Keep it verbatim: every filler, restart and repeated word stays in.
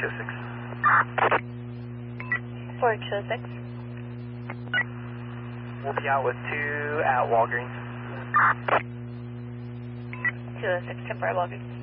two oh six. four two oh six. We'll be out with two at Walgreens. two oh six, temporary Walgreens.